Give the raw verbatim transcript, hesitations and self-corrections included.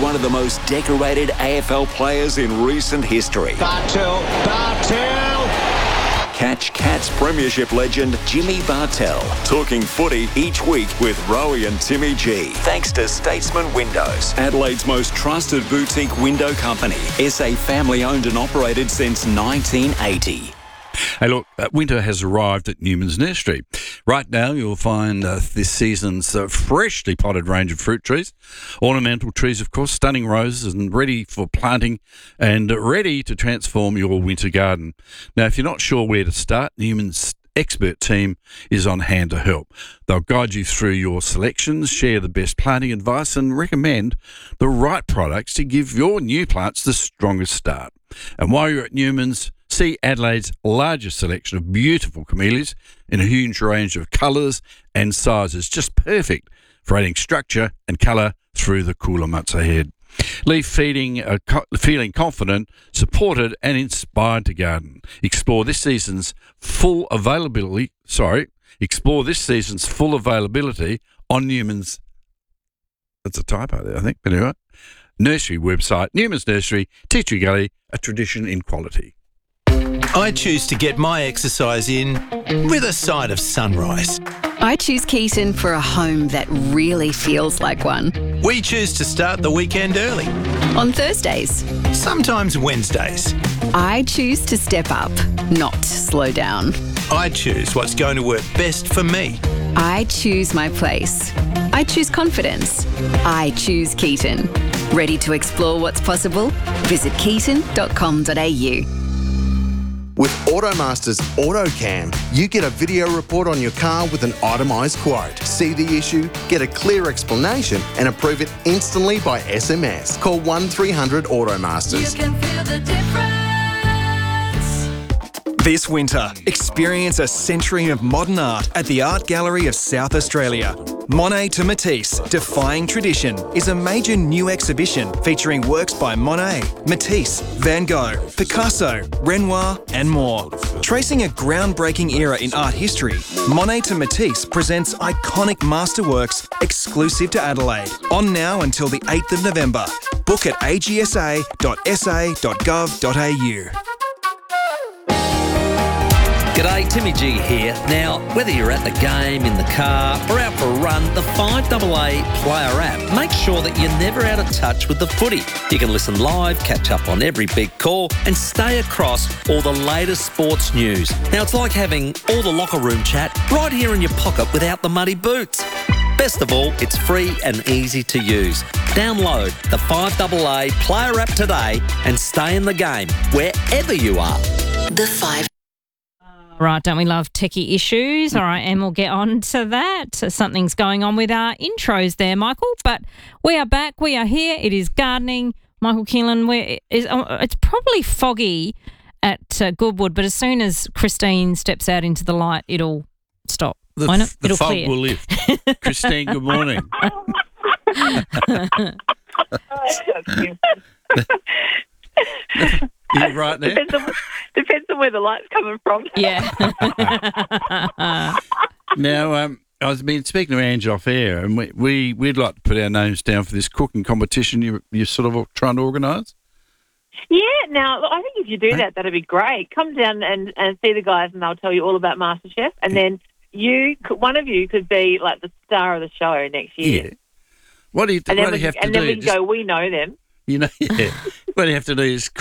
one of the most decorated A F L players in recent history. Bartel, Bartel! Catch Cats Premiership legend Jimmy Bartel talking footy each week with Rowie and Timmy G. Thanks to Statesman Windows, Adelaide's most trusted boutique window company. S A family owned and operated since nineteen eighty. Hey, look, uh, winter has arrived at Newman's Nursery. Right now, you'll find uh, this season's uh, freshly potted range of fruit trees, ornamental trees, of course, stunning roses and ready for planting and ready to transform your winter garden. Now, if you're not sure where to start, Newman's expert team is on hand to help. They'll guide you through your selections, share the best planting advice and recommend the right products to give your new plants the strongest start. And while you're at Newman's, see Adelaide's largest selection of beautiful camellias in a huge range of colours and sizes, just perfect for adding structure and colour through the cooler months ahead. Leave feeding, uh, co- feeling confident, supported and inspired to garden. Explore this season's full availability, sorry, explore this season's full availability on Newman's, that's a typo there I think, but anyway, nursery website, Newman's Nursery, Tea Tree Gully, a tradition in quality. I choose to get my exercise in with a side of sunrise. I choose Keaton for a home that really feels like one. We choose to start the weekend early. On Thursdays, Sometimes Wednesdays. I choose to step up, not slow down. I choose what's going to work best for me. I choose my place. I choose confidence. I choose Keaton. Ready to explore what's possible? Visit keaton dot com dot a u. With Automaster's AutoCam, you get a video report on your car with an itemised quote. See the issue, get a clear explanation and approve it instantly by S M S. Call one three hundred Automasters. You can feel the difference. This winter, experience a century of modern art at the Art Gallery of South Australia. Monet to Matisse, Defying Tradition is a major new exhibition featuring works by Monet, Matisse, Van Gogh, Picasso, Renoir and more. Tracing a groundbreaking era in art history, Monet to Matisse presents iconic masterworks exclusive to Adelaide. On now until the eighth of November. Book at a g s a dot s a dot gov dot a u. G'day, Timmy G here. Now, whether you're at the game, in the car, or out for a run, the five A A Player app makes sure that you're never out of touch with the footy. You can listen live, catch up on every big call, and stay across all the latest sports news. Now, it's like having all the locker room chat right here in your pocket without the muddy boots. Best of all, it's free and easy to use. Download the five A A Player app today and stay in the game wherever you are. The five. Right, don't we love techie issues? All right, and we'll get on to that. So something's going on with our intros there, Michael. But we are back. We are here. It is gardening. Michael Keelan, we're, is, it's probably foggy at uh, Goodwood, but as soon as Christine steps out into the light, it'll stop. The, Won't it? the It'll fog clear. will lift. Christine, good morning. You right there? Depends on, depends on where the light's coming from. Yeah. Now, um, I was been speaking to Ange off air, and we, we, we'd like to put our names down for this cooking competition you, you're sort of trying to organise. Yeah, now, I think if you do that, that'd be great. Come down and, and see the guys, and they'll tell you all about MasterChef, and then you, one of you could be like the star of the show next year. Yeah. What do you, and what then do we, you have to and do? then we can Just, go, we know them. you know, yeah. What do you have to do is